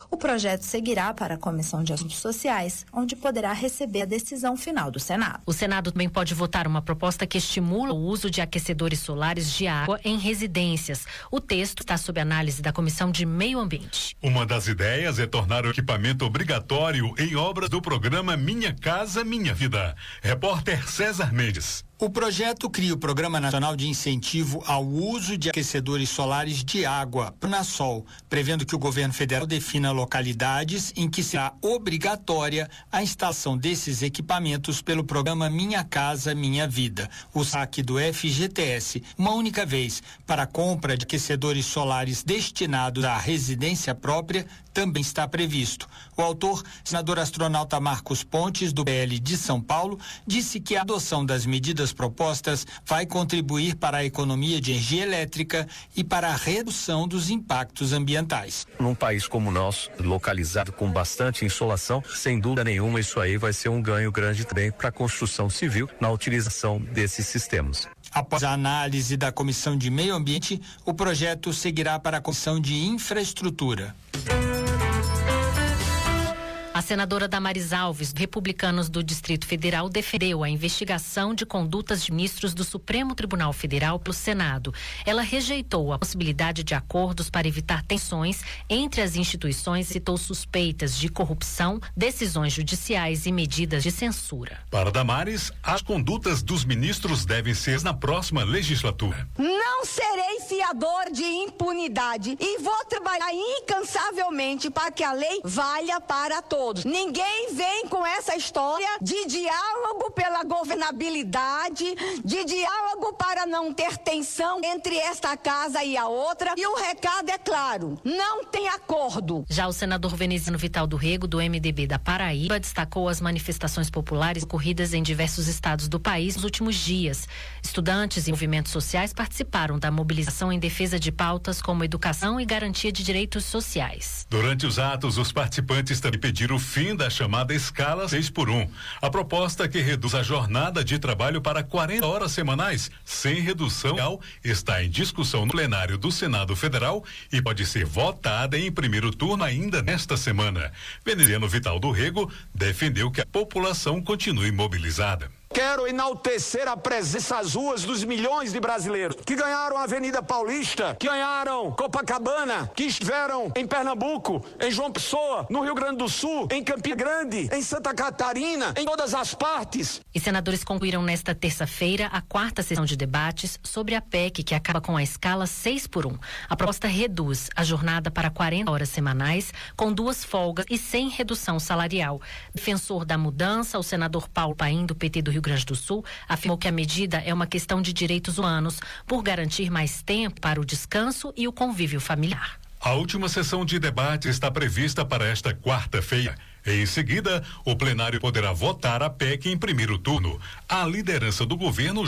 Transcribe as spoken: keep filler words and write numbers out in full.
O projeto seguirá para a Comissão de Assuntos Sociais, onde poderá receber a decisão final do Senado. O Senado também pode votar uma proposta que estimula o uso de aquecedores solares de água em residências. O texto está sob análise da Comissão de Meio Ambiente. Uma das ideias é tornar o equipamento obrigatório em obras do programa Minha Casa Minha Vida. Repórter César Mendes. O projeto cria o Programa Nacional de Incentivo ao Uso de Aquecedores Solares de Água, PRONASOL, prevendo que o governo federal defina localidades em que será obrigatória a instalação desses equipamentos pelo programa Minha Casa Minha Vida. O saque do F G T S, uma única vez, para a compra de aquecedores solares destinados à residência própria, também está previsto. O autor, senador astronauta Marcos Pontes, do P L de São Paulo, disse que a adoção das medidas propostas vai contribuir para a economia de energia elétrica e para a redução dos impactos ambientais. Num país como o nosso, localizado com bastante insolação, sem dúvida nenhuma isso aí vai ser um ganho grande também para a construção civil na utilização desses sistemas. Após a análise da Comissão de Meio Ambiente, o projeto seguirá para a Comissão de Infraestrutura. A senadora Damares Alves, republicanos do Distrito Federal, defendeu a investigação de condutas de ministros do Supremo Tribunal Federal pelo Senado. Ela rejeitou a possibilidade de acordos para evitar tensões entre as instituições e citou suspeitas de corrupção, decisões judiciais e medidas de censura. Para Damares, as condutas dos ministros devem ser na próxima legislatura. Não serei fiador de impunidade e vou trabalhar incansavelmente para que a lei valha para todos. Ninguém vem com essa história de diálogo pela governabilidade, de diálogo para não ter tensão entre esta casa e a outra. E o recado é claro, não tem acordo. Já o senador Veneziano Vital do Rego, do M D B da Paraíba, destacou as manifestações populares ocorridas em diversos estados do país nos últimos dias. Estudantes e movimentos sociais participaram da mobilização em defesa de pautas como educação e garantia de direitos sociais. Durante os atos, os participantes também pediram o fim da chamada escala seis por um. A proposta que reduz a jornada de trabalho para quarenta horas semanais, sem redução real, está em discussão no plenário do Senado Federal e pode ser votada em primeiro turno ainda nesta semana. Veneziano Vital do Rego defendeu que a população continue mobilizada. Quero enaltecer a presença às ruas dos milhões de brasileiros que ganharam a Avenida Paulista, que ganharam Copacabana, que estiveram em Pernambuco, em João Pessoa, no Rio Grande do Sul, em Campina Grande, em Santa Catarina, em todas as partes. E senadores concluíram nesta terça-feira a quarta sessão de debates sobre a P E C, que acaba com a escala seis por um. A proposta reduz a jornada para quarenta horas semanais, com duas folgas e sem redução salarial. Defensor da mudança, o senador Paulo Paim, do P T do Rio Grande do Sul, afirmou que a medida é uma questão de direitos humanos, por garantir mais tempo para o descanso e o convívio familiar. A última sessão de debate está prevista para esta quarta-feira. Em seguida, o plenário poderá votar a P E C em primeiro turno. A liderança do governo